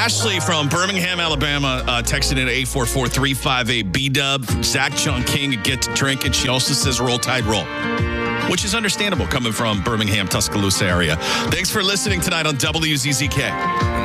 Ashley from Birmingham, Alabama, texted in at 844-358 B-Dub. Zach Chung King, get to drink it. She also says roll tide roll, which is understandable coming from Birmingham, Tuscaloosa area. Thanks for listening tonight on WZZK.